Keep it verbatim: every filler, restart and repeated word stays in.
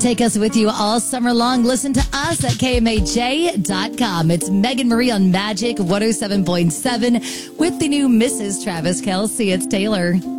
Take us with you all summer long. Listen to us at K M A J dot com. It's Megan Marie on Magic one oh seven point seven with the new Missus Travis Kelce. It's Taylor.